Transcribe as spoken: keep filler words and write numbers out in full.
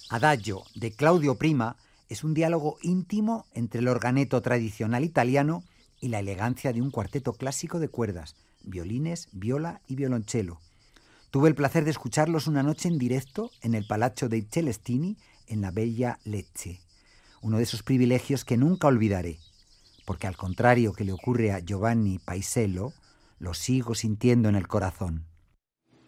Adagio, de Claudio Prima, es un diálogo íntimo entre el organeto tradicional italiano y la elegancia de un cuarteto clásico de cuerdas, violines, viola y violonchelo. Tuve el placer de escucharlos una noche en directo en el Palazzo dei Celestini en la bella Lecce. Uno de esos privilegios que nunca olvidaré, porque al contrario que le ocurre a Giovanni Paisiello, lo sigo sintiendo en el corazón.